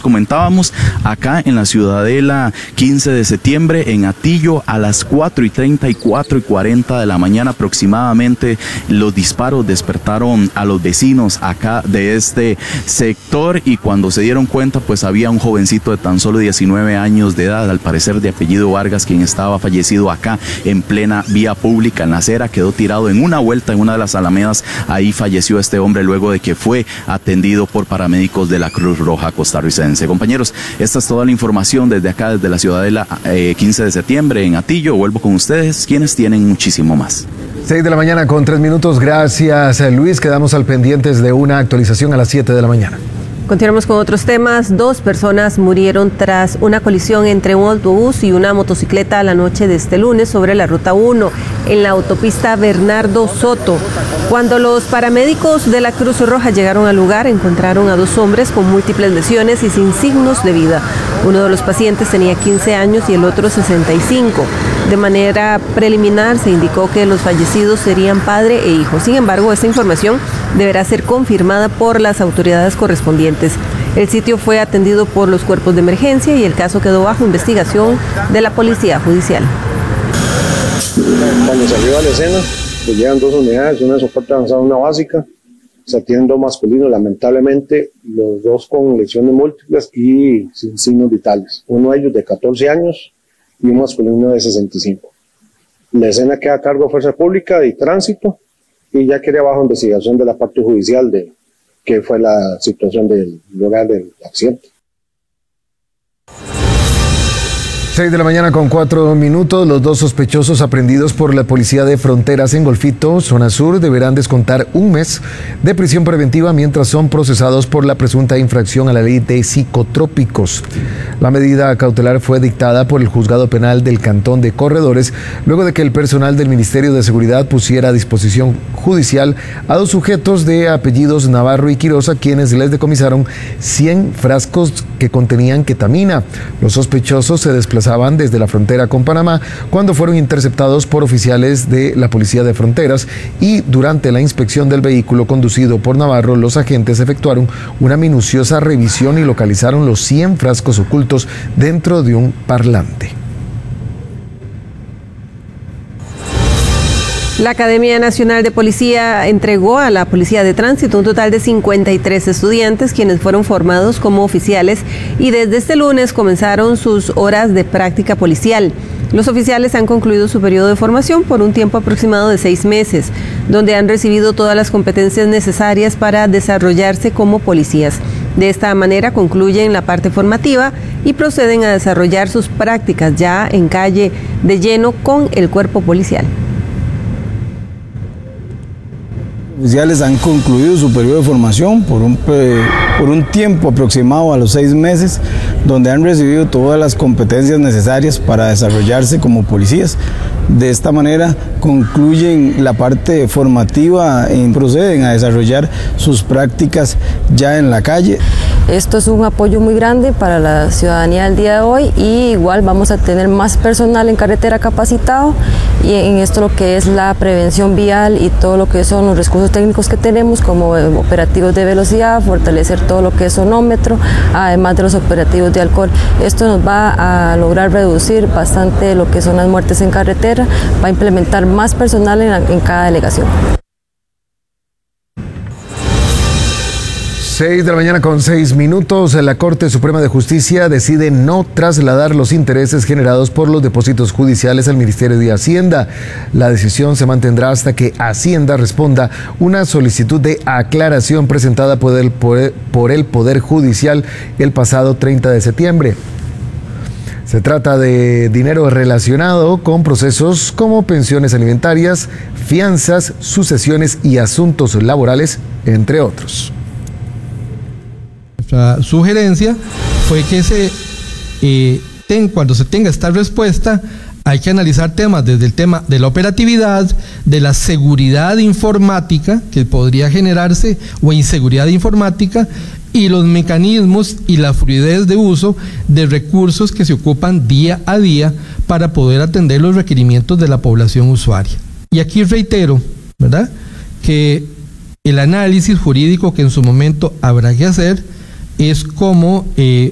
comentábamos, acá en la Ciudadela 15 de septiembre, en Atillo, a las 4:30 y 4:40 de la mañana aproximadamente, los disparos despertaron a los vecinos acá de este sector, y cuando se dieron cuenta, pues había un jovencito de tan solo 19 años de edad, al parecer de apellido Vargas, quien estaba fallecido acá en plena vía pública, en la acera. Quedó tirado en una vuelta en una de las alamedas. Ahí falleció este hombre luego de que fue atendido por paramédicos de la Cruz Roja costarricense. Compañeros, esta es toda la información desde acá, desde la Ciudadela 15 de septiembre en Atillo. Vuelvo con ustedes, quienes tienen muchísimo más. 6 de la mañana con 3 minutos. Gracias, Luis. Quedamos al pendientes de una actualización a las 7 de la mañana. Continuamos con otros temas. 2 personas murieron tras una colisión entre un autobús y una motocicleta la noche de este lunes sobre la Ruta 1, en la autopista Bernardo Soto. Cuando los paramédicos de la Cruz Roja llegaron al lugar, encontraron a 2 hombres con múltiples lesiones y sin signos de vida. Uno de los pacientes tenía 15 años y el otro 65. De manera preliminar se indicó que los fallecidos serían padre e hijo. Sin embargo, esta información deberá ser confirmada por las autoridades correspondientes. El sitio fue atendido por los cuerpos de emergencia y el caso quedó bajo investigación de la Policía Judicial. Cuando salió a la escena, pues llegan 2 unidades, una de soporte avanzado, una básica. Se atienden 2 masculinos, lamentablemente, los 2 con lesiones múltiples y sin signos vitales. Uno de ellos de 14 años y un masculino de 65. La escena queda a cargo de Fuerza Pública y Tránsito, y ya queda bajo investigación de la parte judicial de qué fue la situación del lugar del accidente. 6 de la mañana con 4 minutos. Los 2 sospechosos aprehendidos por la Policía de Fronteras en Golfito, zona sur, deberán descontar 1 mes de prisión preventiva mientras son procesados por la presunta infracción a la ley de psicotrópicos. La medida cautelar fue dictada por el Juzgado Penal del Cantón de Corredores, luego de que el personal del Ministerio de Seguridad pusiera a disposición judicial a 2 sujetos de apellidos Navarro y Quiroz, a quienes les decomisaron 100 frascos que contenían ketamina. Los sospechosos se desplazaron desde la frontera con Panamá cuando fueron interceptados por oficiales de la Policía de Fronteras, y durante la inspección del vehículo conducido por Navarro, los agentes efectuaron una minuciosa revisión y localizaron los 100 frascos ocultos dentro de un parlante. La Academia Nacional de Policía entregó a la Policía de Tránsito un total de 53 estudiantes, quienes fueron formados como oficiales y desde este lunes comenzaron sus horas de práctica policial. Los oficiales han concluido su periodo de formación por un tiempo aproximado de 6 meses, donde han recibido todas las competencias necesarias para desarrollarse como policías. De esta manera concluyen la parte formativa y proceden a desarrollar sus prácticas ya en calle de lleno con el cuerpo policial. Oficiales han concluido su periodo de formación por un tiempo aproximado a los 6 meses, donde han recibido todas las competencias necesarias para desarrollarse como policías. De esta manera concluyen la parte formativa y proceden a desarrollar sus prácticas ya en la calle. Esto es un apoyo muy grande para la ciudadanía del día de hoy, y igual vamos a tener más personal en carretera capacitado, y en esto lo que es la prevención vial y todo lo que son los recursos técnicos que tenemos, como operativos de velocidad, fortalecer todo lo que es sonómetro, además de los operativos de alcohol. Esto nos va a lograr reducir bastante lo que son las muertes en carretera, va a implementar más personal en cada delegación. 6 de la mañana con 6 minutos. La Corte Suprema de Justicia decide no trasladar los intereses generados por los depósitos judiciales al Ministerio de Hacienda. La decisión se mantendrá hasta que Hacienda responda una solicitud de aclaración presentada por el Poder Judicial el pasado 30 de septiembre. Se trata de dinero relacionado con procesos como pensiones alimentarias, fianzas, sucesiones y asuntos laborales, entre otros. Nuestra sugerencia fue que cuando se tenga esta respuesta, hay que analizar temas desde el tema de la operatividad, de la seguridad informática que podría generarse o inseguridad informática, y los mecanismos y la fluidez de uso de recursos que se ocupan día a día para poder atender los requerimientos de la población usuaria. Y aquí reitero, ¿verdad?, que el análisis jurídico que en su momento habrá que hacer es cómo